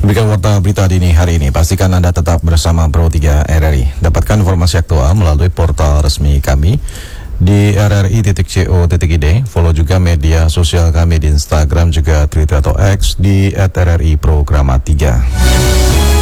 Demikian warta berita dini hari ini. Pastikan Anda tetap bersama Pro 3 RRI. Dapatkan informasi aktual melalui portal resmi kami di rri.co.id. Follow juga media sosial kami di Instagram juga Twitter atau X di @RRI Programa 3.